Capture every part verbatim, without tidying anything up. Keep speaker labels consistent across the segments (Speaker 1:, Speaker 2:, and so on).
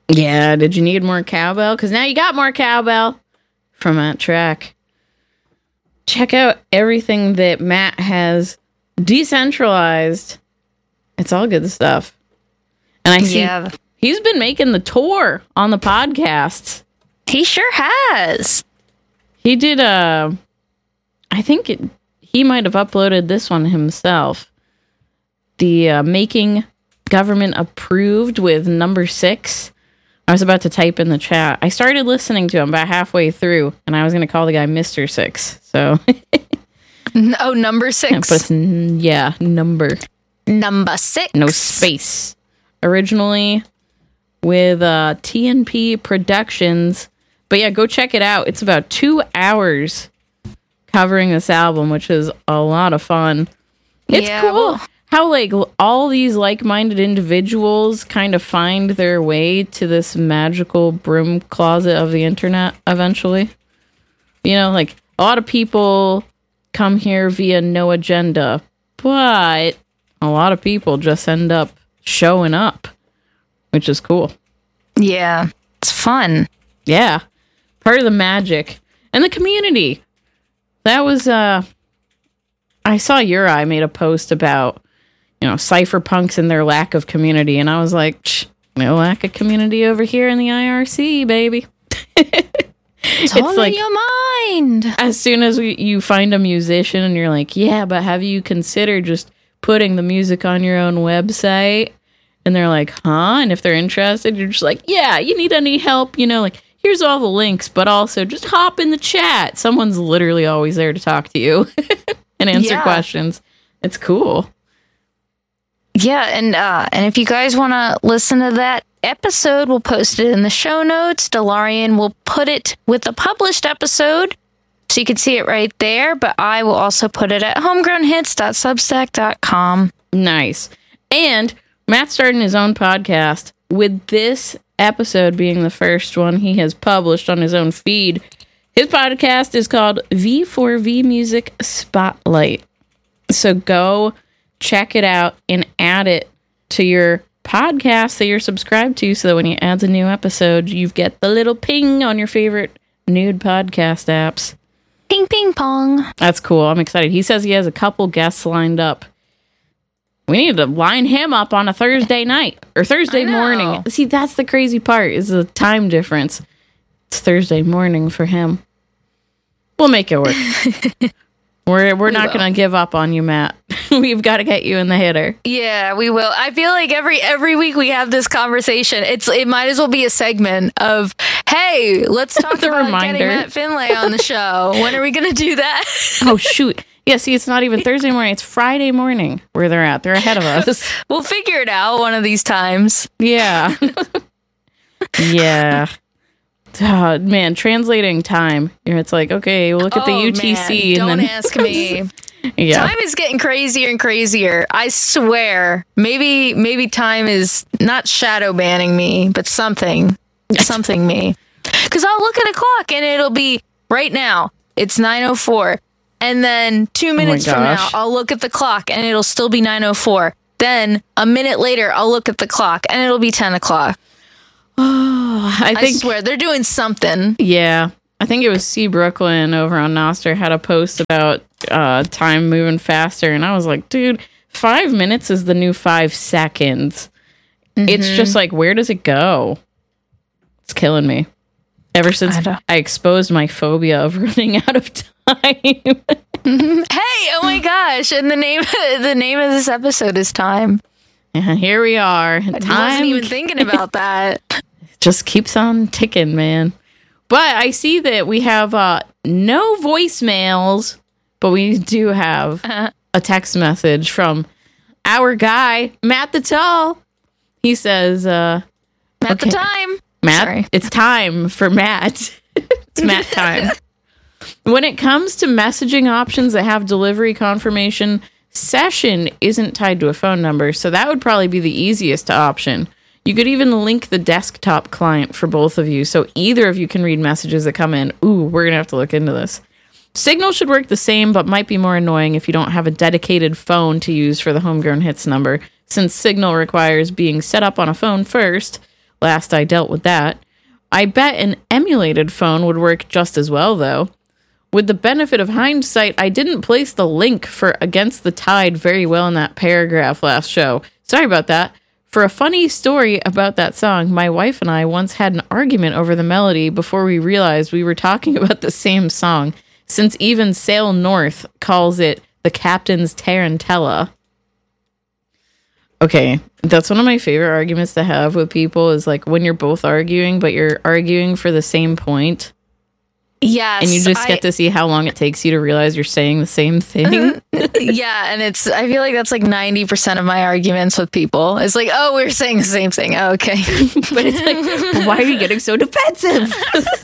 Speaker 1: Yeah, did you need more cowbell? Because now you got more cowbell from that track. Check out everything that Matt has decentralized. It's all good stuff. And I see yeah. he's been making the tour on the podcasts.
Speaker 2: He sure has.
Speaker 1: He did a... I think it, he might have uploaded this one himself. The uh, Making Government Approved with Number Six. I was about to type in the chat. I started listening to him about halfway through, and I was going to call the guy Mister Six. So,
Speaker 2: oh, number six.
Speaker 1: But yeah, number
Speaker 2: number six.
Speaker 1: No space. Originally with uh, T N P Productions, but yeah, go check it out. It's about two hours covering this album, which is a lot of fun. It's
Speaker 2: yeah,
Speaker 1: cool.
Speaker 2: Well,
Speaker 1: how like all these like-minded individuals kind of find their way to this magical broom closet of the internet eventually. You know, like a lot of people come here via no agenda, but a lot of people just end up showing up, which is cool.
Speaker 2: Yeah, it's fun.
Speaker 1: Yeah, part of the magic and the community. That was, uh, I saw Uri made a post about, you know, cypherpunks and their lack of community. And I was like, no lack of community over here in the I R C, baby.
Speaker 2: It's all like, in your mind.
Speaker 1: As soon as we, you find a musician and you're like, yeah, but have you considered just putting the music on your own website? And they're like, huh? And if they're interested, you're just like, yeah, you need any help? You know, like, here's all the links, but also just hop in the chat. Someone's literally always there to talk to you and answer
Speaker 2: yeah.
Speaker 1: questions. It's cool.
Speaker 2: Yeah, and uh, and if you guys want to listen to that episode, we'll post it in the show notes. Delarian will put it with the published episode, so you can see it right there. But I will also put it at homegrown hits dot substack dot com.
Speaker 1: Nice. And Matt's starting his own podcast, with this episode being the first one he has published on his own feed. His podcast is called V four V Music Spotlight. So go check it out and add it to your podcast that you're subscribed to, so that when he adds a new episode, you get the little ping on your favorite nude podcast apps.
Speaker 2: Ping, ping, pong.
Speaker 1: That's cool. I'm excited. He says he has a couple guests lined up. We need to line him up on a Thursday night or Thursday morning. See, that's the crazy part, is the time difference. It's Thursday morning for him. We'll make it work. We're we're we not going to give up on you, Matt. We've got to get you in the hitter.
Speaker 2: Yeah, we will. I feel like every every week we have this conversation. It's it might as well be a segment of, hey, let's talk
Speaker 1: the
Speaker 2: about
Speaker 1: reminder.
Speaker 2: getting Matt Finlay on the show. When are we going to do that?
Speaker 1: Oh, shoot. Yeah, see, it's not even Thursday morning. It's Friday morning where they're at. They're ahead of us.
Speaker 2: We'll figure it out one of these times.
Speaker 1: Yeah. Yeah. Oh, man, translating time. It's like, okay, we'll look at the
Speaker 2: oh,
Speaker 1: U T C.
Speaker 2: Man,
Speaker 1: and
Speaker 2: don't
Speaker 1: then
Speaker 2: ask me.
Speaker 1: Yeah.
Speaker 2: Time is getting crazier and crazier. I swear. Maybe maybe time is not shadow banning me, but something. Something me. Because I'll look at a clock and it'll be right now. It's nine oh four. And then two minutes
Speaker 1: oh
Speaker 2: from now, I'll look at the clock and it'll still be nine oh four. Then a minute later, I'll look at the clock and it'll be ten o'clock.
Speaker 1: Oh, I think.
Speaker 2: I swear, they're doing something.
Speaker 1: Yeah. I think it was C. Brooklyn over on Nostr had a post about uh, time moving faster. And I was like, dude, five minutes is the new five seconds. Mm-hmm. It's just like, where does it go? It's killing me. Ever since I, I exposed my phobia of running out of time.
Speaker 2: Mm-hmm. Hey, oh my gosh. And the name the name of this episode is Time.
Speaker 1: And here we are.
Speaker 2: I
Speaker 1: time
Speaker 2: wasn't even thinking about that.
Speaker 1: Just keeps on ticking, man. But I see that we have uh, no voicemails, but we do have uh-huh. a text message from our guy, Matt the Tall. He says, uh,
Speaker 2: Matt
Speaker 1: okay.
Speaker 2: the Time.
Speaker 1: Matt,
Speaker 2: Sorry.
Speaker 1: It's time for Matt. It's Matt time. When it comes to messaging options that have delivery confirmation, session isn't tied to a phone number, so that would probably be the easiest option. You could even link the desktop client for both of you, so either of you can read messages that come in. Ooh, we're going to have to look into this. Signal should work the same, but might be more annoying if you don't have a dedicated phone to use for the Homegrown Hits number, since Signal requires being set up on a phone first, last I dealt with that. I bet an emulated phone would work just as well, though. With the benefit of hindsight, I didn't place the link for Against the Tide very well in that paragraph last show. Sorry about that. For a funny story about that song, my wife and I once had an argument over the melody before we realized we were talking about the same song, since even Sail North calls it the Captain's Tarantella. Okay, that's one of my favorite arguments to have with people is like when you're both arguing, but you're arguing for the same point.
Speaker 2: Yes.
Speaker 1: And you just
Speaker 2: I,
Speaker 1: get to see how long it takes you to realize you're saying the same thing.
Speaker 2: Yeah, and it's, I feel like that's like ninety percent of my arguments with people. It's like, oh, we're saying the same thing. Oh, okay.
Speaker 1: But it's like, why are you getting so defensive?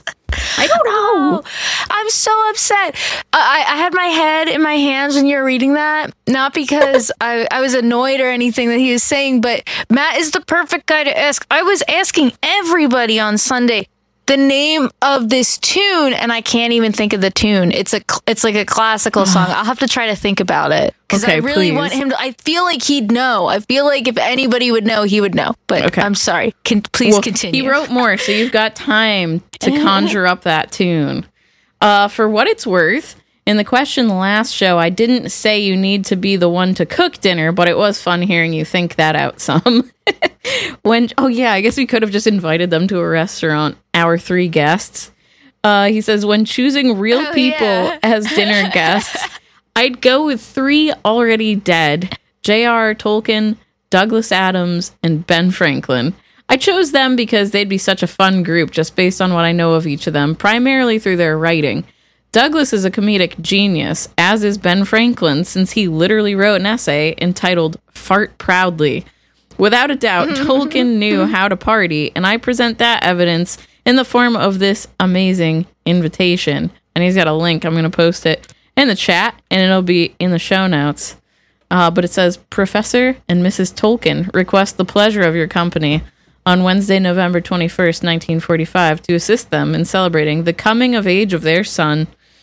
Speaker 1: I don't know.
Speaker 2: Oh, I'm so upset. I, I had my head in my hands when you were reading that. Not because I, I was annoyed or anything that he was saying, but Matt is the perfect guy to ask. I was asking everybody on Sunday the name of this tune, and I can't even think of the tune. It's a it's like a classical song. I'll have to try to think about it because
Speaker 1: okay,
Speaker 2: I really
Speaker 1: please.
Speaker 2: want him to. I feel like he'd know. I feel like if anybody would know, he would know. But
Speaker 1: okay.
Speaker 2: I'm sorry. Can please
Speaker 1: well,
Speaker 2: continue.
Speaker 1: He wrote more, so you've got time to conjure up that tune. Uh, for what it's worth, in the question last show, I didn't say you need to be the one to cook dinner, but it was fun hearing you think that out some. When oh yeah, I guess we could have just invited them to a restaurant. Our three guests. Uh, he says when choosing real
Speaker 2: oh,
Speaker 1: people
Speaker 2: yeah.
Speaker 1: as dinner guests, I'd go with three already dead: J R R. Tolkien, Douglas Adams, and Ben Franklin. I chose them because they'd be such a fun group just based on what I know of each of them, primarily through their writing. Douglas is a comedic genius, as is Ben Franklin, since he literally wrote an essay entitled Fart Proudly. Without a doubt, Tolkien knew how to party, and I present that evidence in the form of this amazing invitation. And he's got a link. I'm going to post it in the chat, and it'll be in the show notes. Uh, but it says, Professor and Missus Tolkien request the pleasure of your company on Wednesday, November twenty-first, nineteen forty-five, to assist them in celebrating the coming of age of their son,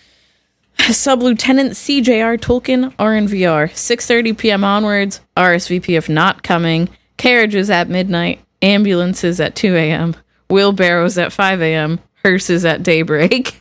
Speaker 1: Sub-Lieutenant C J R. Tolkien, R N V R, six thirty p.m. onwards, R S V P if not coming, carriages at midnight, ambulances at two a.m., wheelbarrows at five a.m., hearses at daybreak.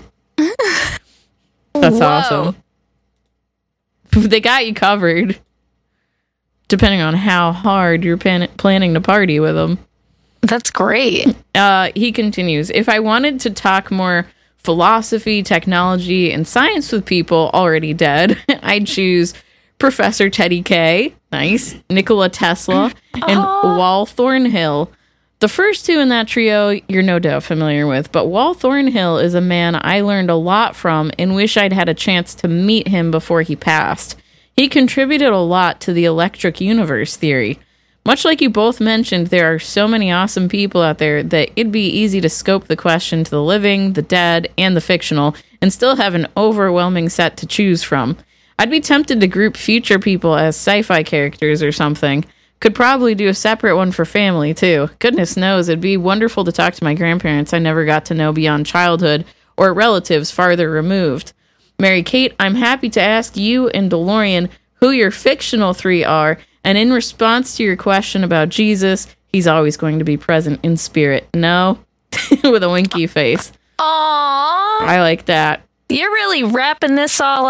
Speaker 1: That's
Speaker 2: Whoa.
Speaker 1: awesome. They got you covered, depending on how hard you're pan- planning to party with them.
Speaker 2: That's great.
Speaker 1: Uh, he continues, if I wanted to talk more philosophy, technology, and science with people already dead, I'd choose Professor Teddy K, nice, Nikola Tesla, and
Speaker 2: Oh.
Speaker 1: Wal Thornhill. The first two in that trio you're no doubt familiar with, but Wal Thornhill is a man I learned a lot from and wish I'd had a chance to meet him before he passed. He contributed a lot to the electric universe theory. Much like you both mentioned, there are so many awesome people out there that it'd be easy to scope the question to the living, the dead, and the fictional, and still have an overwhelming set to choose from. I'd be tempted to group future people as sci-fi characters or something. Could probably do a separate one for family, too. Goodness knows, it'd be wonderful to talk to my grandparents I never got to know beyond childhood, or relatives farther removed. Mary Kate, I'm happy to ask you and DeLorean who your fictional three are, and in response to your question about Jesus, he's always going to be present in spirit. No? With a winky face.
Speaker 2: Aww.
Speaker 1: I like that.
Speaker 2: You're really wrapping this all